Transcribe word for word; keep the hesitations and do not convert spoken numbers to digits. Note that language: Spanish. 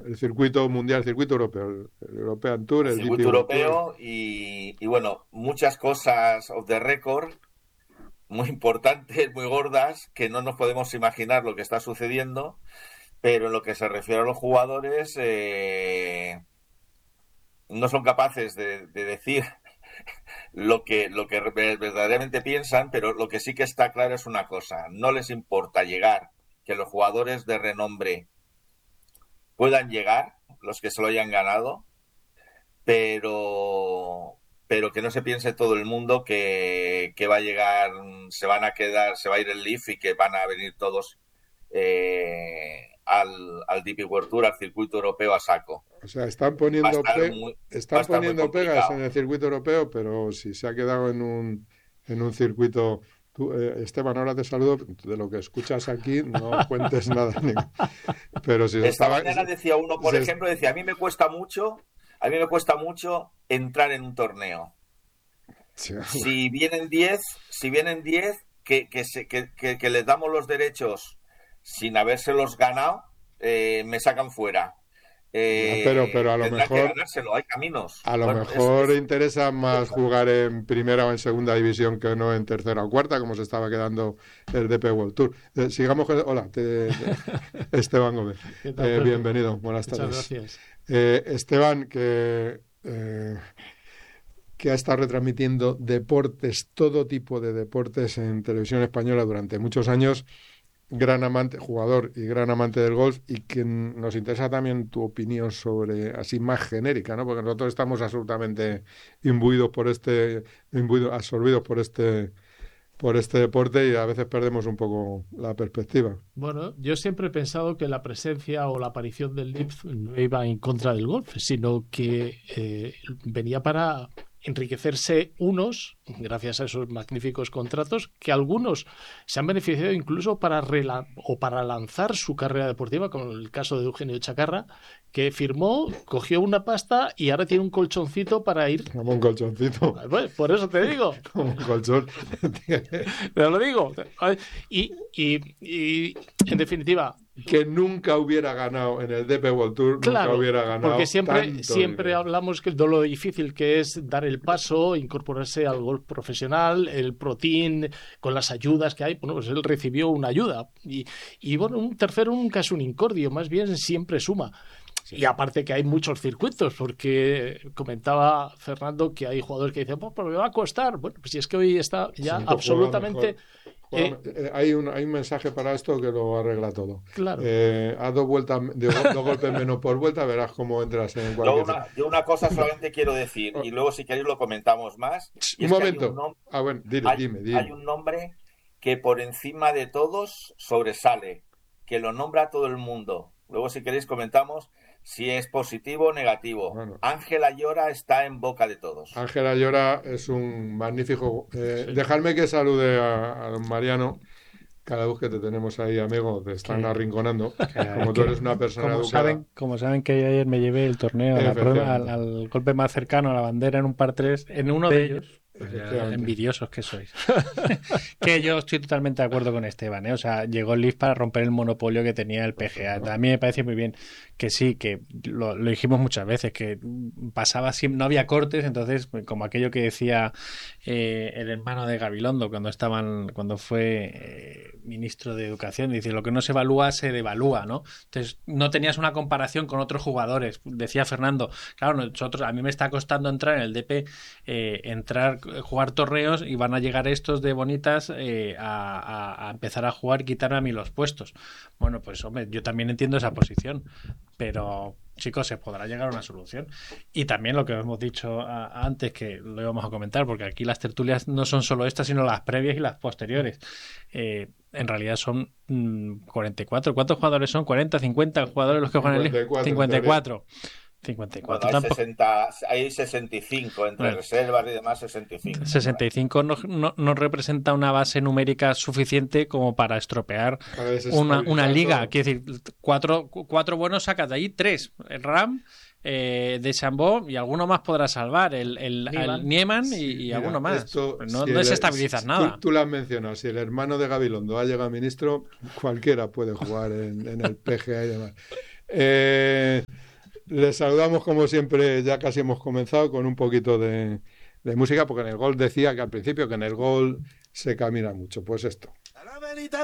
el circuito mundial, el circuito europeo, el, el European Tour, el, el circuito europeo y, y bueno, muchas cosas off the record, muy importantes, muy gordas, que no nos podemos imaginar lo que está sucediendo, pero en lo que se refiere a los jugadores, eh, no son capaces de, de decir lo que, lo que verdaderamente piensan, pero lo que sí que está claro es una cosa: no les importa llegar, que los jugadores de renombre puedan llegar, los que se lo hayan ganado, pero pero que no se piense todo el mundo que, que va a llegar, se van a quedar, se va a ir el Leaf y que van a venir todos eh, al, al D P World Tour, al circuito europeo a saco. O sea, están poniendo, pe muy, están poniendo pegas en el circuito europeo, pero si se ha quedado en un, en un circuito... Tú, eh, Esteban, ahora te saludo. De lo que escuchas aquí, no cuentes nada. Pero si Esta estaba, mañana decía uno, por se, ejemplo, decía, a mí me cuesta mucho, a mí me cuesta mucho entrar en un torneo. Sí, si vienen diez, si vienen diez, que, que, se, que, que, que les damos los derechos sin habérselos ganado, eh, me sacan fuera. Eh, ya, pero, pero a lo mejor que ganárselo, hay caminos. A lo bueno, mejor es, es... interesa más jugar en primera o en segunda división que no en tercera o cuarta, como se estaba quedando el D P World Tour. Eh, sigamos con... Hola, te, te... Esteban Gómez. Eh, bienvenido, buenas tardes. Muchas gracias. Eh, Esteban, que, eh, que ha estado retransmitiendo deportes, todo tipo de deportes en televisión española durante muchos años. Gran amante, jugador y gran amante del golf, y que nos interesa también tu opinión sobre, así más genérica, ¿no? Porque nosotros estamos absolutamente imbuidos por este, imbuidos, absorbidos por este, por este deporte, y a veces perdemos un poco la perspectiva. Bueno, yo siempre he pensado que la presencia o la aparición del L I F no iba en contra del golf, sino que eh, venía para enriquecerse unos, gracias a esos magníficos contratos, que algunos se han beneficiado incluso para rela- o para lanzar su carrera deportiva, como el caso de Eugenio Chacarra, que firmó, cogió una pasta y ahora tiene un colchoncito para ir. Como un colchoncito. Pues, por eso te digo. Como un colchón. Te lo digo. Y, y, y en definitiva, que nunca hubiera ganado en el D P World Tour, claro, nunca hubiera ganado. Porque siempre, siempre dinero. hablamos que de lo difícil que es dar el paso, incorporarse al golf profesional, el Pro Team, con las ayudas que hay. Bueno, pues él recibió una ayuda. Y, y bueno, un tercero nunca es un incordio, más bien siempre suma. Sí. Y aparte que hay muchos circuitos, porque comentaba Fernando que hay jugadores que dicen, pues, pero me va a costar. Bueno, pues si es que hoy está ya sí, absolutamente... Eh, eh, hay, un, hay un mensaje para esto que lo arregla todo. Claro. Eh, haz dos vueltas, de, dos golpes menos por vuelta, verás cómo entras en cualquier... Yo una, yo una cosa solamente quiero decir, y luego si queréis lo comentamos más. Y un es momento. Que hay un nombre, ah, bueno, dile, hay, dime, dime. Hay un nombre que por encima de todos sobresale, que lo nombra todo el mundo. Luego si queréis comentamos si es positivo o negativo. Bueno. Ángel Ayora está en boca de todos. Ángel Ayora es un magnífico... Eh, sí. Dejadme que salude a, a don Mariano. Cada vez que te tenemos ahí, amigo, te están que, arrinconando. Que, como tú eres una persona como educada. Saben, como saben que ayer me llevé el torneo a la prueba, al, al golpe más cercano a la bandera en un par tres, en uno de ellos... Pues ya, envidiosos que sois. Que yo estoy totalmente de acuerdo con Esteban, ¿eh? O sea, llegó el L I F para romper el monopolio que tenía el P G A. A mí me parece muy bien que sí, que lo, lo dijimos muchas veces, que pasaba siempre, no había cortes, entonces, como aquello que decía eh, el hermano de Gabilondo cuando estaban, cuando fue eh, ministro de Educación, dice, lo que no se evalúa se devalúa, ¿no? Entonces, no tenías una comparación con otros jugadores. Decía Fernando, claro, nosotros, a mí me está costando entrar en el D P, eh, entrar jugar torneos y van a llegar estos de bonitas eh, a, a, a empezar a jugar y quitarme a mí los puestos. Bueno, pues hombre, yo también entiendo esa posición, pero chicos, se podrá llegar a una solución. Y también lo que hemos dicho a, antes, que lo íbamos a comentar, porque aquí las tertulias no son solo estas, sino las previas y las posteriores. Eh, en realidad son mmm, cuarenta y cuatro. ¿Cuántos jugadores son? ¿cuarenta, cincuenta jugadores los que juegan en el cincuenta y cuatro. cincuenta y cuatro. Bueno, hay, sesenta, hay sesenta y cinco entre bueno, reservas y demás, sesenta y cinco. sesenta y cinco no, no, no representa una base numérica suficiente como para estropear una, una liga. Quiero decir, cuatro, cuatro buenos sacas de ahí, tres. El Ram, eh, de Chambó y alguno más podrá salvar. El, el, el Nieman y, y mira, alguno más. Esto, no si no desestabilizas el, nada. Tú, tú lo has mencionado. Si el hermano de Gabilondo ha llegado a ministro, cualquiera puede jugar en, en el P G A y demás. Eh... Les saludamos como siempre, ya casi hemos comenzado con un poquito de, de música, porque en el golf decía que al principio que en el golf se camina mucho. Pues esto.